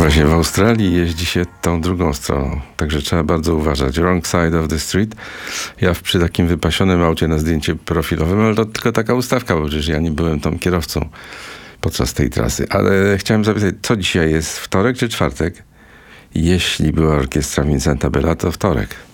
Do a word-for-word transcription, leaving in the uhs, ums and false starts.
Właśnie w Australii jeździ się tą drugą stroną, także trzeba bardzo uważać. Wrong side of the street. Ja przy takim wypasionym aucie na zdjęcie profilowym, ale to tylko taka ustawka, bo przecież ja nie byłem tam kierowcą podczas tej trasy. Ale chciałem zapytać, co dzisiaj jest? Wtorek czy czwartek? Jeśli była orkiestra Vincenta Bella, to wtorek.